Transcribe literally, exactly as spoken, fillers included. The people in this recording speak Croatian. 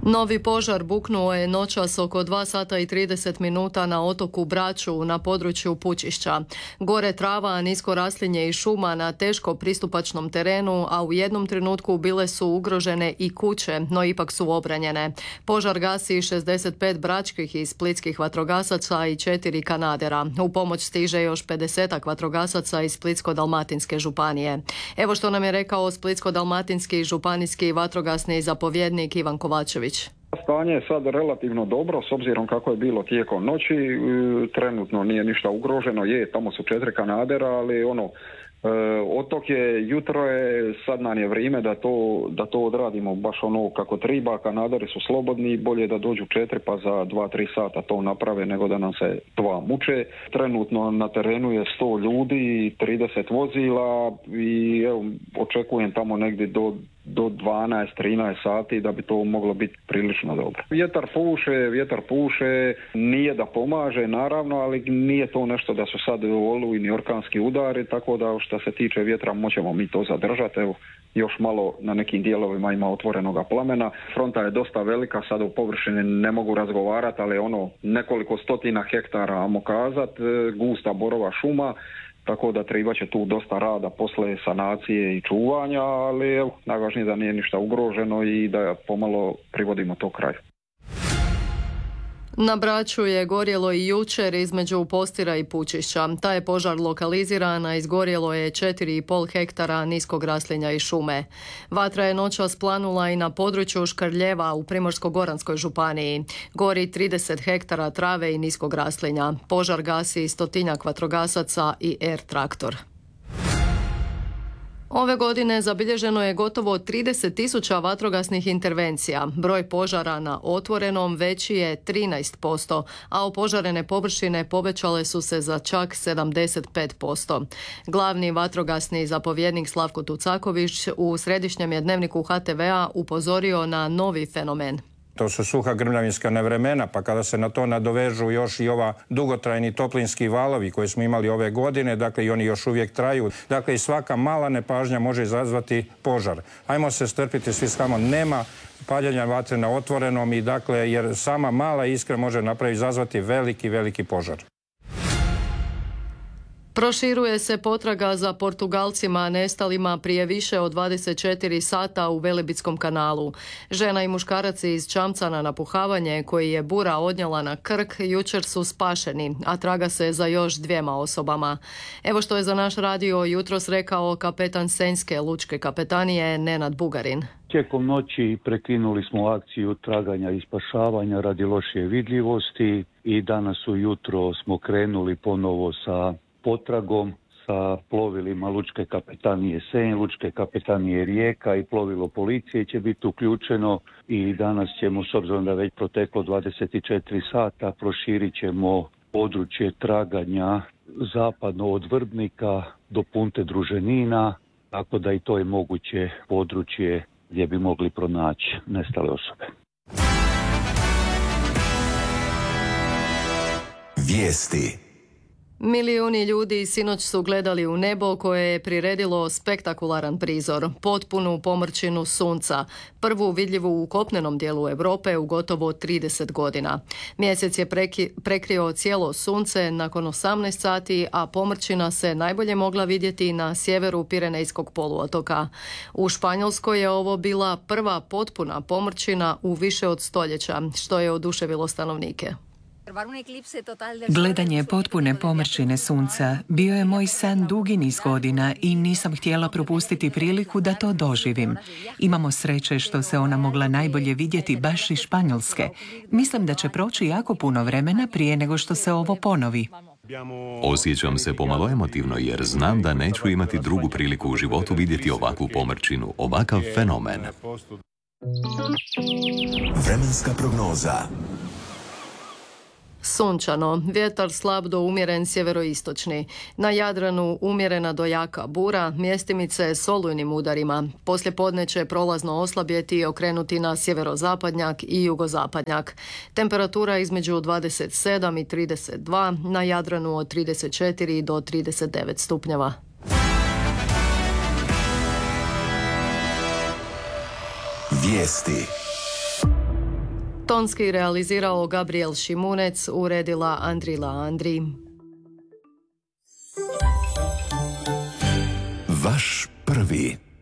Novi požar buknuo je noćas oko dva sata i trideset minuta na otoku Braču na području Pučišća. Gore trava, nisko raslinje i šuma na teško pristupačnom terenu, a u jednom trenutku bile su ugrožene i kuće, no ipak su obranjene. Požar gasi šezdeset pet bračkih i splitskih vatrogasaca i četiri kanadera. U pomoć stiže još pedesetak vatrogasaca iz Splitsko-dalmatinske županije. Evo što nam je rekao Splitsko-dalmatinski županijski vatrogasni zapovjednik Ivan Kovačević. Stanje je sad relativno dobro, s obzirom kako je bilo tijekom noći, trenutno nije ništa ugroženo, je, tamo su četiri kanadera, ali ono, otok je, jutro je, sad nam je vrijeme da to, da to odradimo baš ono kako treba, kanaderi su slobodni, bolje da dođu četiri pa za dva, tri sata to naprave nego da nam se dva muče. Trenutno na terenu je sto ljudi, trideset vozila i evo, očekujem tamo negdje do do dvanaest trinaest sati da bi to moglo biti prilično dobro. Vjetar puše, vjetar puše, nije da pomaže naravno, ali nije to nešto da su sad olujni orkanski udari, tako da što se tiče vjetra moćemo mi to zadržati. Evo, još malo na nekim dijelovima ima otvorenoga plamena. Fronta je dosta velika, sad u površini ne mogu razgovarati, ali ono nekoliko stotina hektara, amo kazat, gusta borova šuma, tako da treba će tu dosta rada posle sanacije i čuvanja, ali evo, najvažnije da nije ništa ugroženo i da pomalo privodimo to kraju. Na Braču je gorjelo i jučer između Postira i Pučišća. Taj je požar lokaliziran, a izgorjelo je četiri i pol hektara niskog raslinja i šume. Vatra je noćas planula i na području Škrljeva u Primorsko-goranskoj županiji. Gori trideset hektara trave i niskog raslinja. Požar gasi stotinjak vatrogasaca i er traktor. Ove godine zabilježeno je gotovo trideset tisuća vatrogasnih intervencija. Broj požara na otvorenom veći je trinaest posto, a opožarene površine povećale su se za čak sedamdeset pet posto. Glavni vatrogasni zapovjednik Slavko Tucaković u središnjem je dnevniku ha te vea upozorio na novi fenomen. To su suha grmljavinska nevremena, pa kada se na to nadovežu još i ova dugotrajni toplinski valovi koje smo imali ove godine, dakle i oni još uvijek traju. Dakle i svaka mala nepažnja može izazvati požar. Ajmo se strpiti svi samo, nema paljenja vatre na otvorenom i dakle jer sama mala iskra može napraviti izazvati veliki, veliki požar. Proširuje se potraga za Portugalcima nestalima prije više od dvadeset četiri sata u Velebitskom kanalu. Žena i muškarac iz Čamca na napuhavanje, koji je bura odnijela na Krk, jučer su spašeni, a traga se za još dvijema osobama. Evo što je za naš radio jutros rekao kapetan Senjske lučke kapetanije Nenad Bugarin. Tijekom noći prekinuli smo akciju traganja i spašavanja radi lošije vidljivosti i danas ujutro smo krenuli ponovo sa potragom sa plovilima Lučke kapetanije Senj, Lučke kapetanije Rijeka i plovilo policije će biti uključeno i danas ćemo, s obzirom da već proteklo dvadeset četiri sata, proširit ćemo područje traganja zapadno od Vrbnika do Punte Druženina, tako da i to je moguće područje gdje bi mogli pronaći nestale osobe. Vijesti. Milijuni ljudi sinoć su gledali u nebo koje je priredilo spektakularan prizor, potpunu pomrčinu sunca, prvu vidljivu u kopnenom dijelu Europe u gotovo trideset godina. Mjesec je preki, prekrio cijelo sunce nakon osamnaest sati, a pomrčina se najbolje mogla vidjeti na sjeveru Pirenejskog poluotoka. U Španjolskoj je ovo bila prva potpuna pomrčina u više od stoljeća, što je oduševilo stanovnike. Gledanje potpune pomrčine sunca bio je moj san dugi niz godina i nisam htjela propustiti priliku da to doživim. Imamo sreće što se ona mogla najbolje vidjeti baš iz Španjolske. Mislim da će proći jako puno vremena prije nego što se ovo ponovi. Osjećam se pomalo emotivno jer znam da neću imati drugu priliku u životu vidjeti ovakvu pomrčinu, ovakav fenomen. Vremenska prognoza. Sunčano, vjetar slab do umjeren sjeveroistočni. Na Jadranu umjerena do jaka bura, mjestimice s olujnim udarima. Poslijepodne će prolazno oslabjeti i okrenuti na sjeverozapadnjak i jugozapadnjak. Temperatura između dvadeset sedam i trideset dva, na Jadranu od trideset četiri do trideset devet stupnjeva. Vijesti. Tonski realizirao Gabriel Šimunec, uredila Andrila Andri. Vaš prvi.